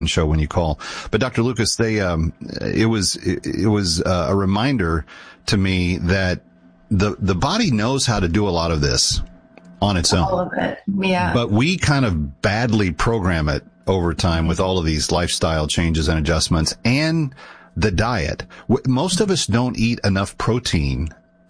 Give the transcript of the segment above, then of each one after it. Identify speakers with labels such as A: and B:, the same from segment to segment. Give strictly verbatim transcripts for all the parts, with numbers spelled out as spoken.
A: show when you call. But Doctor Lucas, they, um, it was, it, it was uh, a reminder to me that the, the body knows how to do a lot of this on its own.
B: All of it. Yeah.
A: But we kind of badly program it over time with all of these lifestyle changes and adjustments and the diet. Most of us don't eat enough protein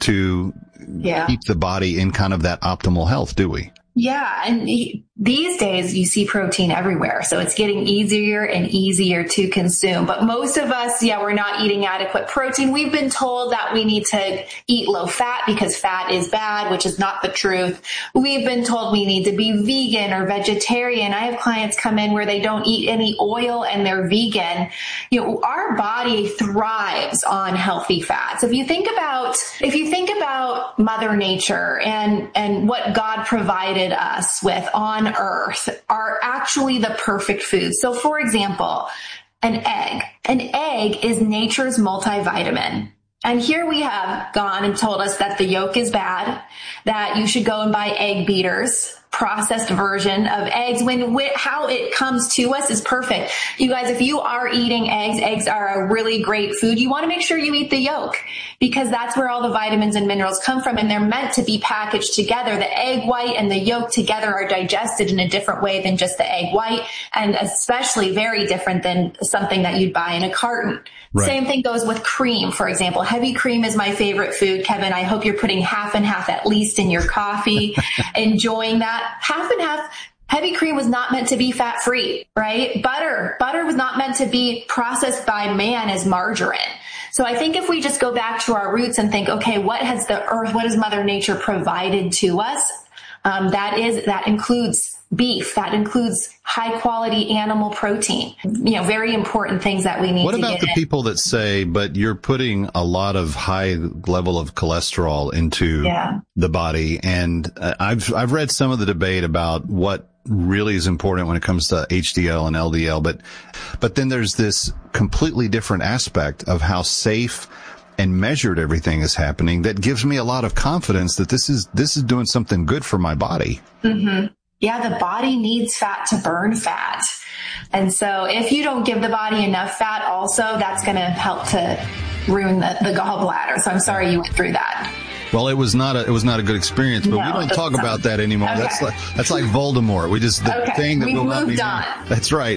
A: to yeah. keep the body in kind of that optimal health, do we?
B: Yeah. And he, these days you see protein everywhere. So it's getting easier and easier to consume. But most of us, yeah, we're not eating adequate protein. We've been told that we need to eat low fat because fat is bad, which is not the truth. We've been told we need to be vegan or vegetarian. I have clients come in where they don't eat any oil and they're vegan. You know, our body thrives on healthy fats. If you think about, if you think about Mother Nature and, and what God provided us with on earth are actually the perfect food. So for example, an egg. An egg is nature's multivitamin. And here we have gone and told us that the yolk is bad, that you should go and buy egg beaters, processed version of eggs, when how it comes to us is perfect. You guys, if you are eating eggs, eggs are a really great food. You want to make sure you eat the yolk because that's where all the vitamins and minerals come from, and they're meant to be packaged together. The egg white and the yolk together are digested in a different way than just the egg white, and especially very different than something that you'd buy in a carton. Right. Same thing goes with cream, for example. Heavy cream is my favorite food. Kevin, I hope you're putting half and half at least in your coffee, enjoying that. Half and half. Heavy cream was not meant to be fat free, right? Butter, butter was not meant to be processed by man as margarine. So I think if we just go back to our roots and think, okay, what has the earth, what has Mother Nature provided to us? Um, that is, that includes beef, that includes high quality animal protein, you know, very important things that we need
A: what
B: to get
A: What about the
B: in.
A: people that say, but you're putting a lot of high level of cholesterol into yeah. the body? And uh, I've, I've read some of the debate about what really is important when it comes to H D L and L D L, but, but then there's this completely different aspect of how safe and measured everything is happening that gives me a lot of confidence that this is, this is doing something good for my body.
B: Mm-hmm. Yeah, the body needs fat to burn fat. And so if you don't give the body enough fat also, that's going to help to ruin the, the gallbladder. So I'm sorry you went through that.
A: Well, it was not a, it was not a good experience, but
B: no,
A: we don't talk about
B: sound...
A: that anymore.
B: Okay.
A: That's like, that's like Voldemort. We just, the
B: okay.
A: thing that
B: We've
A: will not be
B: moved on.
A: Known. That's right.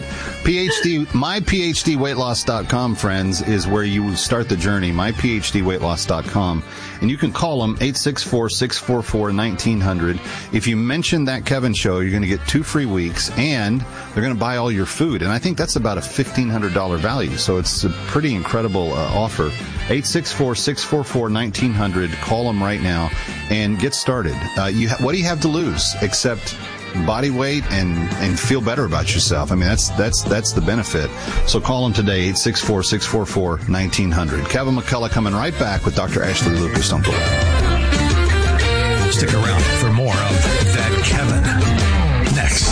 A: PhD, my P H D weight loss dot com, friends, is where you start the journey. my P H D weight loss dot com. And you can call them eight six four, six four four, nineteen hundred. If you mention that Kevin show, you're going to get two free weeks and they're going to buy all your food. And I think that's about a fifteen hundred dollars value. So it's a pretty incredible uh, offer. eight six four, six four four, nineteen hundred. Call them right now and get started. Uh, you ha- what do you have to lose except body weight and, and feel better about yourself? I mean, that's, that's, that's the benefit. So call them today, eight six four, six four four, nineteen hundred. Kevin McCullough coming right back with Doctor Ashley Lucas. Don't go away.
C: Stick around for more of That Kevin next.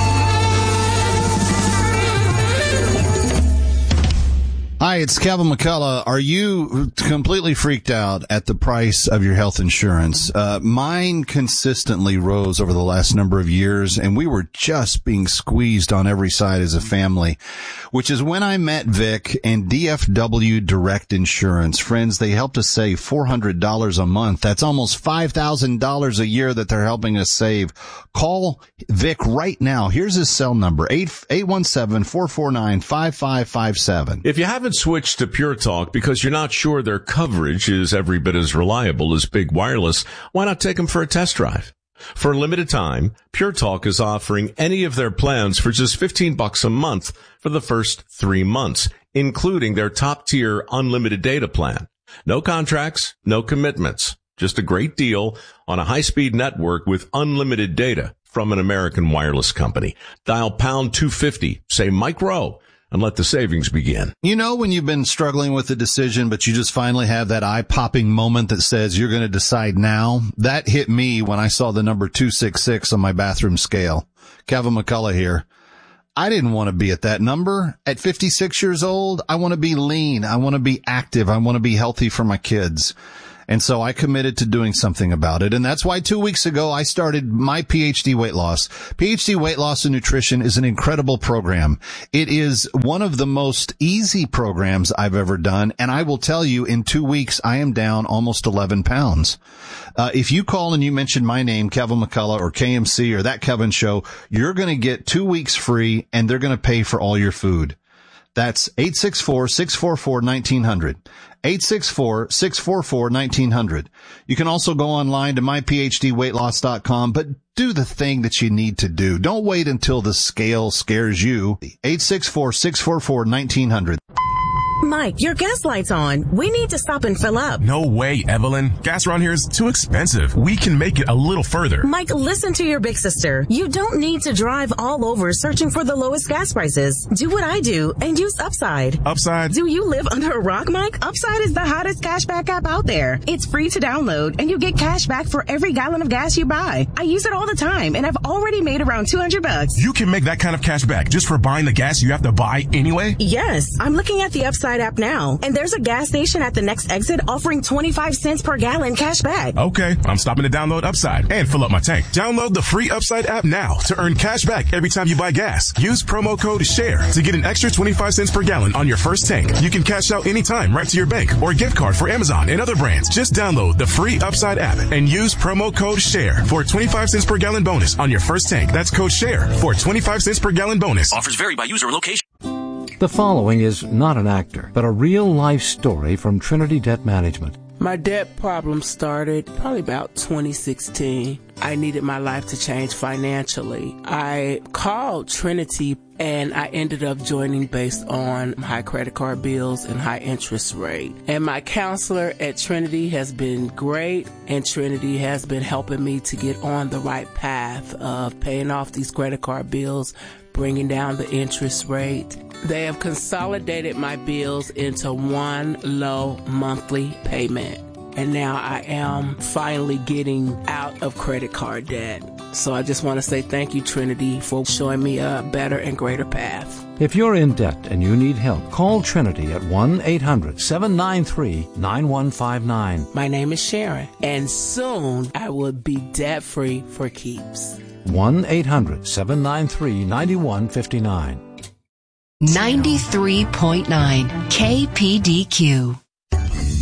A: Hi, it's Kevin McCullough. Are you completely freaked out at the price of your health insurance? Uh, mine consistently rose over the last number of years, and we were just being squeezed on every side as a family, which is when I met Vic and D F W Direct Insurance. Friends, they helped us save four hundred dollars a month. That's almost five thousand dollars a year that they're helping us save. Call Vic right now. Here's his cell number, eight one seven, four four nine, five five five seven.
D: If you haven't switched to Pure Talk because you're not sure their coverage is every bit as reliable as Big Wireless, why not take them for a test drive? For a limited time, Pure Talk is offering any of their plans for just fifteen bucks a month for the first three months, including their top-tier unlimited data plan. No contracts, no commitments, just a great deal on a high-speed network with unlimited data from an American wireless company. Dial pound two fifty, say Mike Rowe, and let the savings begin.
A: You know when you've been struggling with a decision, but you just finally have that eye-popping moment that says you're going to decide now? That hit me when I saw the number two sixty-six on my bathroom scale. Kevin McCullough here. I didn't want to be at that number. At fifty-six years old, I want to be lean. I want to be active. I want to be healthy for my kids. And so I committed to doing something about it. And that's why two weeks ago I started my PhD Weight Loss. PhD Weight Loss and Nutrition is an incredible program. It is one of the most easy programs I've ever done. And I will tell you, in two weeks, I am down almost eleven pounds. Uh, if you call and you mention my name, Kevin McCullough or K M C or That Kevin Show, you're going to get two weeks free and they're going to pay for all your food. That's eight six four, six four four, one nine zero zero. eight six four, six four four, one nine zero zero. You can also go online to my p h d weight loss dot com, but do the thing that you need to do. Don't wait until the scale scares you. eight six four, six four four, one nine zero zero.
E: Mike, your gas light's on. We need to stop and fill up.
F: No way, Evelyn. Gas around here is too expensive. We can make it a little further.
E: Mike, listen to your big sister. You don't need to drive all over searching for the lowest gas prices. Do what I do and use Upside.
F: Upside?
E: Do you live under a rock, Mike? Upside is the hottest cashback app out there. It's free to download, and you get cash back for every gallon of gas you buy. I use it all the time, and I've already made around two hundred bucks.
F: You can make that kind of cash back just for buying the gas you have to buy anyway?
E: Yes. I'm looking at the Upside app now, and there's a gas station at the next exit offering twenty-five cents per gallon cash back.
F: Okay, I'm stopping to download Upside and fill up my tank. Download the free Upside app now to earn cash back every time you buy gas. Use promo code SHARE to get an extra twenty-five cents per gallon on your first tank. You can cash out anytime right to your bank or gift card for Amazon and other brands. Just download the free Upside app and use promo code SHARE for twenty-five cents per gallon bonus on your first tank. That's code SHARE for twenty-five cents per gallon bonus.
G: Offers vary by user and location.
H: The following is not an actor, but a real-life story from Trinity Debt Management.
I: My debt problem started probably about twenty sixteen. I needed my life to change financially. I called Trinity and I ended up joining based on high credit card bills and high interest rate. And my counselor at Trinity has been great, and Trinity has been helping me to get on the right path of paying off these credit card bills, bringing down the interest rate. They have consolidated my bills into one low monthly payment. And now I am finally getting out of credit card debt. So I just want to say thank you, Trinity, for showing me a better and greater path.
H: If you're in debt and you need help, call Trinity at one eight hundred, seven nine three, nine one five nine.
I: My name is Sharon, and soon I will be debt-free for keeps.
H: one eight hundred, seven nine three, nine one five nine.
J: ninety-three point nine K P D Q.